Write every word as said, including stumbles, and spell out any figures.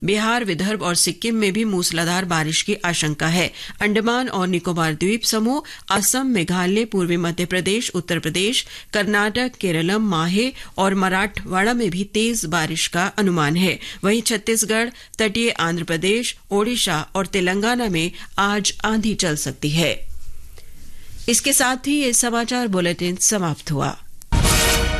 बिहार, विदर्भ और सिक्किम में भी मूसलाधार बारिश की आशंका है। अंडमान और निकोबार द्वीप समूह, असम, मेघालय, पूर्वी मध्य प्रदेश, उत्तर प्रदेश, कर्नाटक, केरलम, माहे और मराठवाड़ा में भी तेज बारिश का अनुमान है। वहीं छत्तीसगढ़, तटीय आंध्र प्रदेश, ओडिशा और तेलंगाना में आज आंधी चल सकती है। इसके साथ ही ये समाचार बुलेटिन समाप्त हुआ।